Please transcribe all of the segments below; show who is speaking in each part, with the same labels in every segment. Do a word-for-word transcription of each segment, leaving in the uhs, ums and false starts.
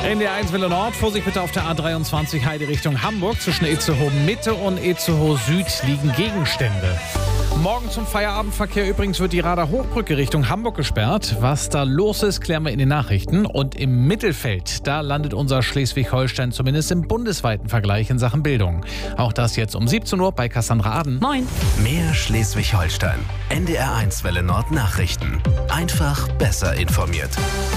Speaker 1: In der eins Welle Nord, Vorsicht bitte auf der A dreiundzwanzig Heide Richtung Hamburg. Zwischen Itzehoe Mitte und Itzehoe Süd liegen Gegenstände. Morgen zum Feierabendverkehr übrigens wird die Rader Hochbrücke Richtung Hamburg gesperrt. Was da los ist, klären wir in den Nachrichten. Und im Mittelfeld, da landet unser Schleswig-Holstein zumindest im bundesweiten Vergleich in Sachen Bildung. Auch das jetzt um siebzehn Uhr bei Cassandra Aden.
Speaker 2: Moin.
Speaker 3: Mehr Schleswig-Holstein. N D R eins Welle Nord Nachrichten. Einfach besser informiert.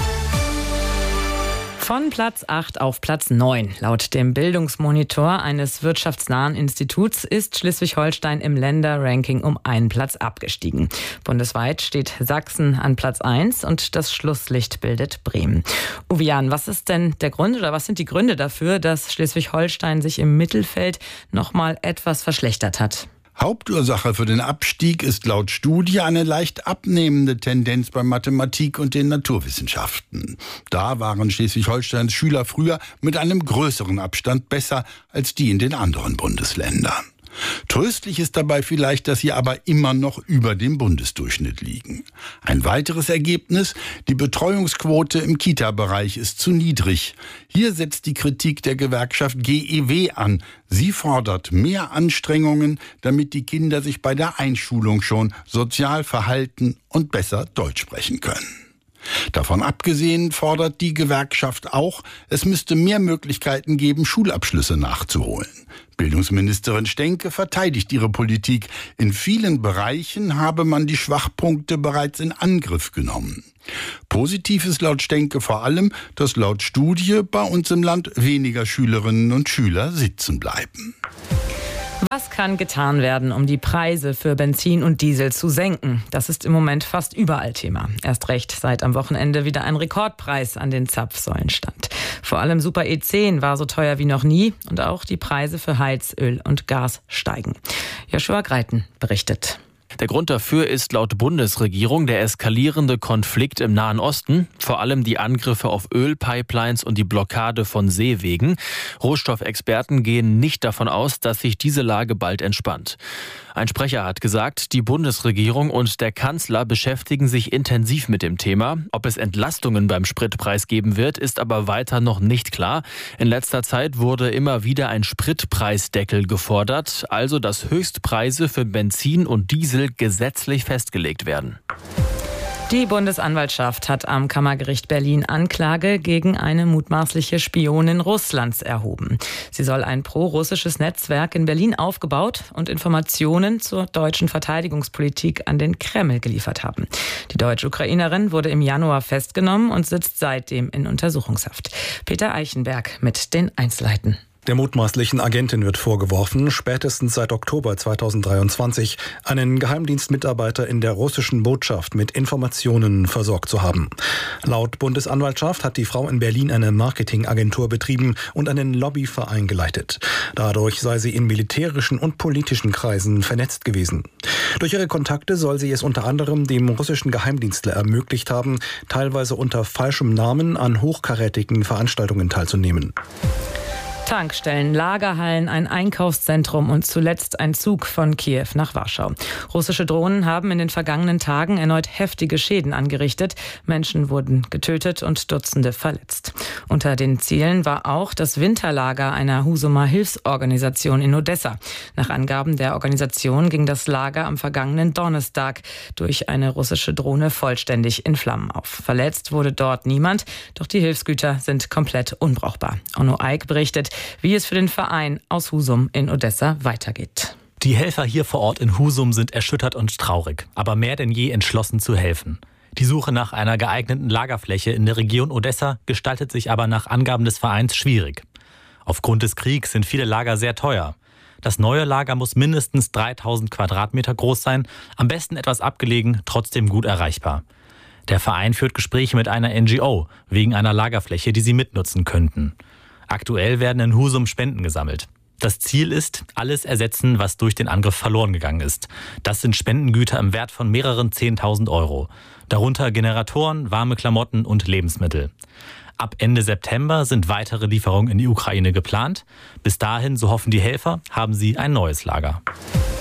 Speaker 2: Von Platz acht auf Platz neun. Laut dem Bildungsmonitor eines wirtschaftsnahen Instituts ist Schleswig-Holstein im Länderranking um einen Platz abgestiegen. Bundesweit steht Sachsen an Platz eins und das Schlusslicht bildet Bremen. Uwe Jan, was ist denn der Grund oder was sind die Gründe dafür, dass Schleswig-Holstein sich im Mittelfeld noch mal etwas verschlechtert hat?
Speaker 4: Hauptursache für den Abstieg ist laut Studie eine leicht abnehmende Tendenz bei Mathematik und den Naturwissenschaften. Da waren Schleswig-Holsteins Schüler früher mit einem größeren Abstand besser als die in den anderen Bundesländern. Tröstlich ist dabei vielleicht, dass sie aber immer noch über dem Bundesdurchschnitt liegen. Ein weiteres Ergebnis: Die Betreuungsquote im Kita-Bereich ist zu niedrig. Hier setzt die Kritik der Gewerkschaft G E W an. Sie fordert mehr Anstrengungen, damit die Kinder sich bei der Einschulung schon sozial verhalten und besser Deutsch sprechen können. Davon abgesehen fordert die Gewerkschaft auch, es müsste mehr Möglichkeiten geben, Schulabschlüsse nachzuholen. Bildungsministerin Stenke verteidigt ihre Politik. In vielen Bereichen habe man die Schwachpunkte bereits in Angriff genommen. Positiv ist laut Stenke vor allem, dass laut Studie bei uns im Land weniger Schülerinnen und Schüler sitzen bleiben.
Speaker 2: Was kann getan werden, um die Preise für Benzin und Diesel zu senken? Das ist im Moment fast überall Thema. Erst recht, seit am Wochenende wieder ein Rekordpreis an den Zapfsäulen stand. Vor allem Super E zehn war so teuer wie noch nie und auch die Preise für Heizöl und Gas steigen. Joshua Greiten berichtet.
Speaker 5: Der Grund dafür ist laut Bundesregierung der eskalierende Konflikt im Nahen Osten, vor allem die Angriffe auf Ölpipelines und die Blockade von Seewegen. Rohstoffexperten gehen nicht davon aus, dass sich diese Lage bald entspannt. Ein Sprecher hat gesagt, die Bundesregierung und der Kanzler beschäftigen sich intensiv mit dem Thema. Ob es Entlastungen beim Spritpreis geben wird, ist aber weiter noch nicht klar. In letzter Zeit wurde immer wieder ein Spritpreisdeckel gefordert, also dass Höchstpreise für Benzin und Diesel gesetzlich festgelegt werden.
Speaker 2: Die Bundesanwaltschaft hat am Kammergericht Berlin Anklage gegen eine mutmaßliche Spionin Russlands erhoben. Sie soll ein pro-russisches Netzwerk in Berlin aufgebaut und Informationen zur deutschen Verteidigungspolitik an den Kreml geliefert haben. Die Deutsch-Ukrainerin wurde im Januar festgenommen und sitzt seitdem in Untersuchungshaft. Peter Eichenberg mit den Einzelheiten.
Speaker 6: Der mutmaßlichen Agentin wird vorgeworfen, spätestens seit Oktober zweitausenddreiundzwanzig einen Geheimdienstmitarbeiter in der russischen Botschaft mit Informationen versorgt zu haben. Laut Bundesanwaltschaft hat die Frau in Berlin eine Marketingagentur betrieben und einen Lobbyverein geleitet. Dadurch sei sie in militärischen und politischen Kreisen vernetzt gewesen. Durch ihre Kontakte soll sie es unter anderem dem russischen Geheimdienstler ermöglicht haben, teilweise unter falschem Namen an hochkarätigen Veranstaltungen teilzunehmen.
Speaker 2: Tankstellen, Lagerhallen, ein Einkaufszentrum und zuletzt ein Zug von Kiew nach Warschau. Russische Drohnen haben in den vergangenen Tagen erneut heftige Schäden angerichtet. Menschen wurden getötet und Dutzende verletzt. Unter den Zielen war auch das Winterlager einer Husumer Hilfsorganisation in Odessa. Nach Angaben der Organisation ging das Lager am vergangenen Donnerstag durch eine russische Drohne vollständig in Flammen auf. Verletzt wurde dort niemand, doch die Hilfsgüter sind komplett unbrauchbar. Onno Eick berichtet, wie es für den Verein aus Husum in Odessa weitergeht.
Speaker 7: Die Helfer hier vor Ort in Husum sind erschüttert und traurig, aber mehr denn je entschlossen zu helfen. Die Suche nach einer geeigneten Lagerfläche in der Region Odessa gestaltet sich aber nach Angaben des Vereins schwierig. Aufgrund des Kriegs sind viele Lager sehr teuer. Das neue Lager muss mindestens dreitausend Quadratmeter groß sein, am besten etwas abgelegen, trotzdem gut erreichbar. Der Verein führt Gespräche mit einer N G O wegen einer Lagerfläche, die sie mitnutzen könnten. Aktuell werden in Husum Spenden gesammelt. Das Ziel ist, alles ersetzen, was durch den Angriff verloren gegangen ist. Das sind Spendengüter im Wert von mehreren zehntausend Euro. Darunter Generatoren, warme Klamotten und Lebensmittel. Ab Ende September sind weitere Lieferungen in die Ukraine geplant. Bis dahin, so hoffen die Helfer, haben sie ein neues Lager.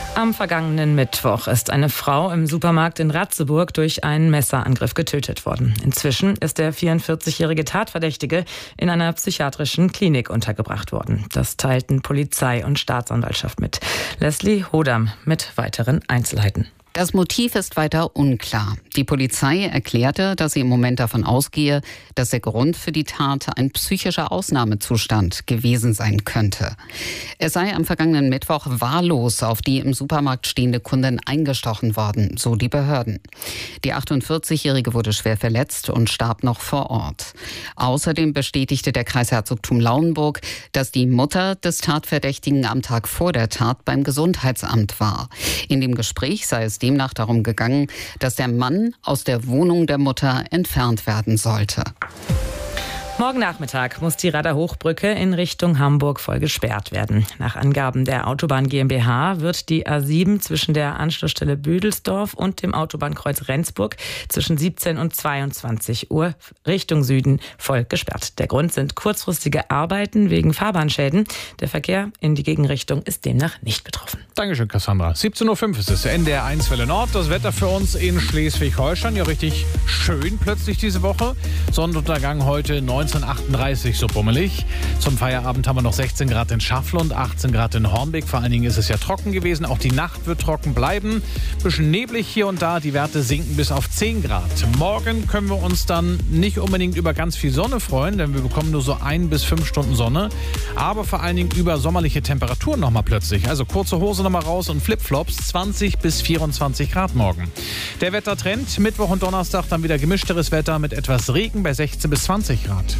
Speaker 2: Am vergangenen Mittwoch ist eine Frau im Supermarkt in Ratzeburg durch einen Messerangriff getötet worden. Inzwischen ist der vierundvierzigjährige Tatverdächtige in einer psychiatrischen Klinik untergebracht worden. Das teilten Polizei und Staatsanwaltschaft mit. Leslie Hodam mit weiteren Einzelheiten.
Speaker 8: Das Motiv ist weiter unklar. Die Polizei erklärte, dass sie im Moment davon ausgehe, dass der Grund für die Tat ein psychischer Ausnahmezustand gewesen sein könnte. Es sei am vergangenen Mittwoch wahllos auf die im Supermarkt stehende Kundin eingestochen worden, so die Behörden. Die achtundvierzigjährige wurde schwer verletzt und starb noch vor Ort. Außerdem bestätigte der Kreisherzogtum Lauenburg, dass die Mutter des Tatverdächtigen am Tag vor der Tat beim Gesundheitsamt war. In dem Gespräch sei es demnach darum gegangen, dass der Mann aus der Wohnung der Mutter entfernt werden sollte.
Speaker 2: Morgen Nachmittag muss die Rader Hochbrücke in Richtung Hamburg voll gesperrt werden. Nach Angaben der Autobahn GmbH wird die A sieben zwischen der Anschlussstelle Büdelsdorf und dem Autobahnkreuz Rendsburg zwischen siebzehn und zweiundzwanzig Uhr Richtung Süden voll gesperrt. Der Grund sind kurzfristige Arbeiten wegen Fahrbahnschäden. Der Verkehr in die Gegenrichtung ist demnach nicht betroffen.
Speaker 1: Dankeschön, Cassandra. siebzehn Uhr fünf ist es, N D R eins Welle Nord. Das Wetter für uns in Schleswig-Holstein. Ja, richtig schön plötzlich diese Woche. Sonnenuntergang heute neunzehnhundertachtunddreißig, so bummelig. Zum Feierabend haben wir noch sechzehn Grad in Schaffle und achtzehn Grad in Hornbeck. Vor allen Dingen ist es ja trocken gewesen. Auch die Nacht wird trocken bleiben. Bisschen neblig hier und da. Die Werte sinken bis auf zehn Grad. Morgen können wir uns dann nicht unbedingt über ganz viel Sonne freuen, denn wir bekommen nur so ein bis fünf Stunden Sonne. Aber vor allen Dingen über sommerliche Temperaturen nochmal plötzlich. Also kurze Hose nochmal raus und Flipflops. zwanzig bis vierundzwanzig Grad morgen. Der Wettertrend. Mittwoch und Donnerstag dann wieder gemischteres Wetter mit etwas Regen bei sechzehn bis zwanzig Grad.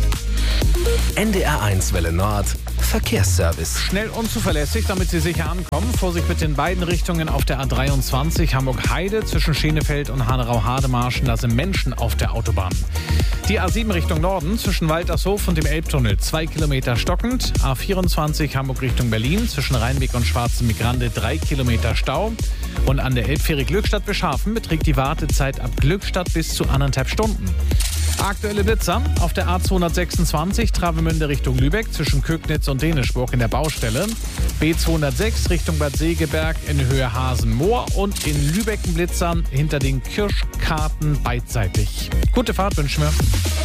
Speaker 3: N D R eins Welle Nord Verkehrsservice.
Speaker 1: Schnell und zuverlässig, damit Sie sicher ankommen. Vorsicht mit den beiden Richtungen auf der A dreiundzwanzig Hamburg-Heide zwischen Schenefeld und Hanau-Hademarschen. Da sind Menschen auf der Autobahn. Die A sieben Richtung Norden zwischen Waltershof und dem Elbtunnel zwei Kilometer stockend. A vierundzwanzig Hamburg Richtung Berlin zwischen Rheinweg und Schwarze Migrande drei Kilometer Stau. Und an der Elbfähre Glückstadt-Beschhafen beträgt die Wartezeit ab Glückstadt bis zu anderthalb Stunden. Aktuelle Blitzer auf der A zweihundertsechsundzwanzig Travemünde Richtung Lübeck zwischen Kögnitz und Dänischburg in der Baustelle. B zweihundertsechs Richtung Bad Segeberg in Höhe Hasenmoor und in Lübeck ein Blitzer hinter den Kirschkarten beidseitig. Gute Fahrt wünschen wir.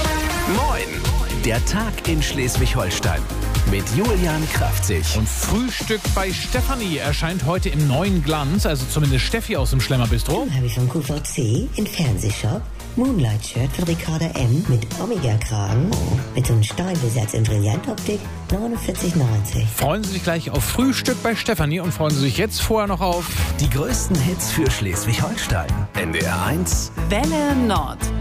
Speaker 3: Moin! Der Tag in Schleswig-Holstein mit Julian Kraftzig.
Speaker 1: Und Frühstück bei Stefanie erscheint heute im neuen Glanz, also zumindest Steffi aus dem Schlemmerbistro.
Speaker 9: Dann habe ich von Q V C in Fernsehshop Moonlight-Shirt von Ricarda M. mit Omega-Kragen mit so einem Steinbesatz in Brillantoptik neunundvierzig neunzig.
Speaker 1: Freuen Sie sich gleich auf Frühstück bei Stefanie und freuen Sie sich jetzt vorher noch auf
Speaker 3: die größten Hits für Schleswig-Holstein. N D R eins
Speaker 10: Welle Nord.